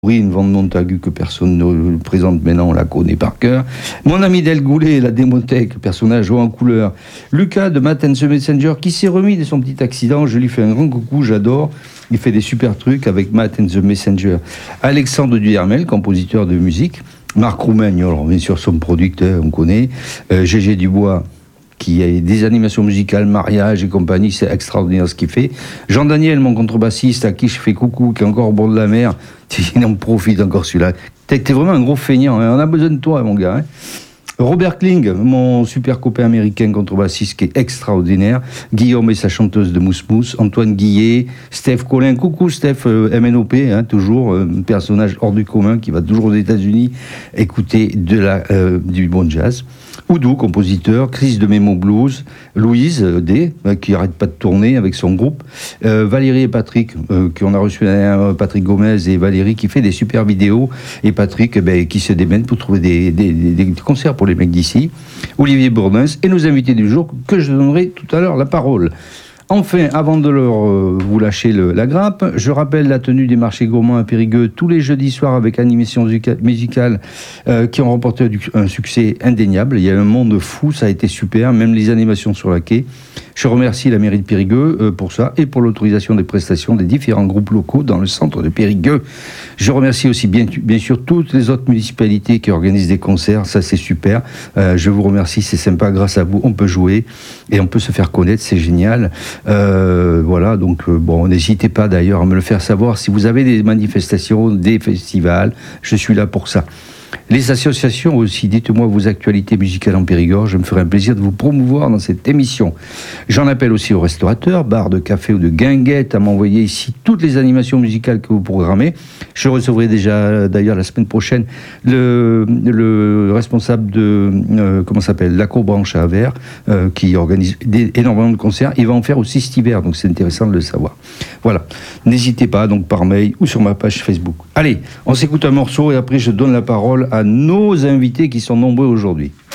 Une Vente Montagu que personne ne présente maintenant, on la connaît par cœur. Mon ami Del Goulet, la démothèque, personnage haut en couleur. Lucas de Matt and the Messenger, qui s'est remis de son petit accident. Je lui fais un grand coucou, j'adore. Il fait des super trucs avec Matt and the Messenger. Alexandre Duhermel, compositeur de musique. Marc Roumagne, alors bien sûr son producteur, on connaît. Gégé Dubois, qui a des animations musicales, mariage et compagnie, c'est extraordinaire ce qu'il fait. Jean-Daniel, mon contrebassiste, à qui je fais coucou, qui est encore au bord de la mer, il en profite encore celui-là. T'es vraiment un gros feignant, hein. On a besoin de toi, mon gars. Hein. Robert Kling, mon super copain américain contrebassiste qui est extraordinaire. Guillaume et sa chanteuse de Mousse Mousse. Antoine Guillet, Steph Collin. Coucou Steph, MNOP, hein, toujours un personnage hors du commun qui va toujours aux États-Unis écouter du bon jazz. Oudou, compositeur, Chris de Memo Blues, Louise D, qui arrête pas de tourner avec son groupe, Valérie et Patrick, qui on a reçu Patrick Gomez et Valérie, qui fait des super vidéos, et Patrick, qui se démène pour trouver des concerts pour les mecs d'ici, Olivier Bourdins, et nos invités du jour, que je donnerai tout à l'heure la parole. Enfin, avant de vous lâcher la grappe, je rappelle la tenue des marchés gourmands à Périgueux tous les jeudis soirs avec animation musicale qui ont remporté un succès indéniable. Il y a un monde fou, ça a été super, même les animations sur la quai. Je remercie la mairie de Périgueux pour ça et pour l'autorisation des prestations des différents groupes locaux dans le centre de Périgueux. Je remercie aussi bien sûr toutes les autres municipalités qui organisent des concerts, ça c'est super. Je vous remercie, c'est sympa, grâce à vous on peut jouer et on peut se faire connaître, c'est génial. Voilà, donc n'hésitez pas d'ailleurs à me le faire savoir si vous avez des manifestations, des festivals, je suis là pour ça. Les associations aussi, dites-moi vos actualités musicales en Périgord, je me ferai un plaisir de vous promouvoir dans cette émission. J'en appelle aussi aux restaurateurs, bars de café ou de guinguettes, à m'envoyer ici toutes les animations musicales que vous programmez. Je recevrai déjà d'ailleurs la semaine prochaine le responsable de la Cour-Branche à Avers, qui organise énormément de concerts. Il va en faire aussi cet hiver, donc c'est intéressant de le savoir. Voilà, n'hésitez pas donc par mail ou sur ma page Facebook. Allez, on s'écoute un morceau et après je donne la parole à nos invités qui sont nombreux aujourd'hui.